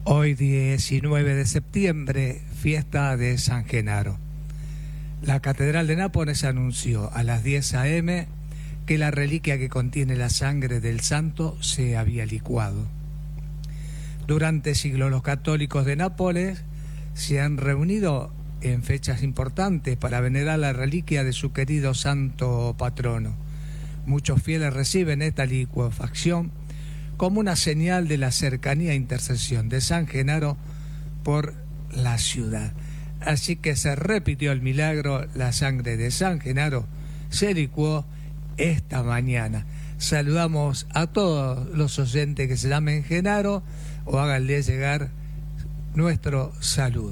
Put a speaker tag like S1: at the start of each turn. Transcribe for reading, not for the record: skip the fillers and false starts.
S1: Hoy 19 de septiembre, fiesta de San Genaro. La Catedral de Nápoles anunció a las 10 a.m. que la reliquia que contiene la sangre del santo se había licuado. Durante siglos los católicos de Nápoles se han reunido en fechas importantes para venerar la reliquia de su querido santo patrono. Muchos fieles reciben esta licuefacción como una señal de la cercanía e intercesión de San Genaro por la ciudad. Así que se repitió el milagro, la sangre de San Genaro se licuó esta mañana. Saludamos a todos los oyentes que se llamen Genaro o háganle llegar nuestro saludo.